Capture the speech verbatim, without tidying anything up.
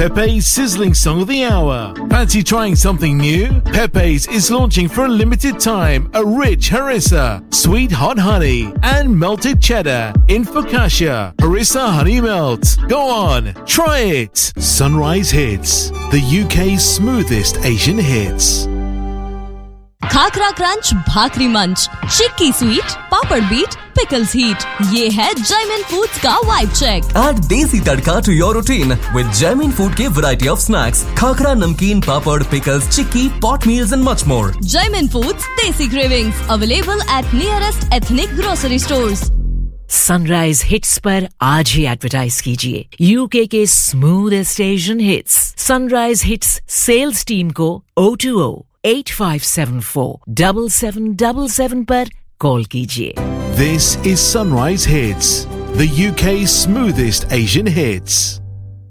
Pepe's sizzling song of the hour. Fancy trying something new? Pepe's is launching for a limited time a rich harissa, sweet hot honey, and melted cheddar in focaccia. Harissa honey melt. Go on, try it. Sunrise Hits, the U K's smoothest Asian hits. Khakhra crunch, भाकरी मंच, चिक्की sweet, पापड़ beat, pickles heat. ये है Jaimin Foods का vibe check. Add desi tadka to your routine with Jaimin Food के variety of snacks, khakhra, नमकीन, पापड़, pickles, chikki, pot meals and much more. Jaimin Foods Desi Cravings available at nearest ethnic grocery stores. Sunrise hits पर आज ही advertise कीजिए UK के smoothest Asian hits. Sunrise hits sales team को O two O eight five seven four seven seven seven seven पर call कीजिए. This is Sunrise Hits, the U K's smoothest Asian hits.